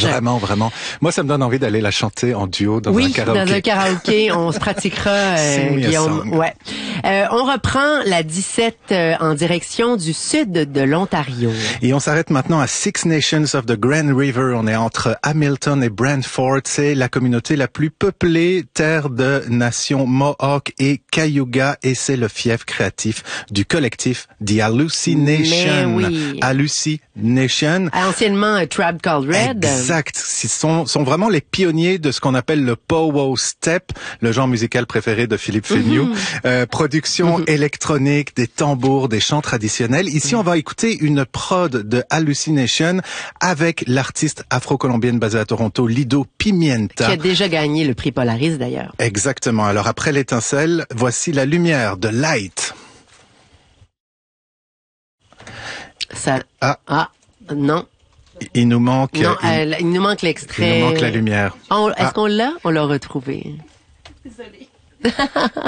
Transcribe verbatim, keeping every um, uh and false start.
Vraiment, vraiment. Moi, ça me donne envie d'aller la chanter en duo dans oui, un karaoké. Oui, dans un karaoké. On se pratiquera, euh, Guillaume. Ouais. Euh, on reprend la dix-sept euh, en direction du sud de l'Ontario. Et on s'arrête maintenant à Six Nations of the Grand River. On est entre Hamilton et Brantford. C'est la communauté la plus peuplée, terre de nations Mohawk et Cayuga. Et c'est le fief créatif du collectif The Hallucination. Mais oui. Hallucination. Anciennement uh, Tribe Called Red. Exact. Ils sont, sont vraiment les pionniers de ce qu'on appelle le pow-wow step, le genre musical préféré de Philippe Féniou. Mm-hmm. Euh, production mm-hmm. électronique, des tambours, des chants traditionnels. Ici, mm-hmm. on va écouter une prod de Hallucination avec l'artiste afro-colombienne basée à Toronto, Lido Pimienta. Qui a déjà gagné le prix Polaris d'ailleurs. Exactement. Alors après l'étincelle, voici la lumière de Light. Ça... Ah. ah, non. Il nous manque... Non, une... euh, il nous manque l'extrait. Il nous manque la lumière. On, est-ce ah. qu'on l'a? On l'a retrouvé. Désolée.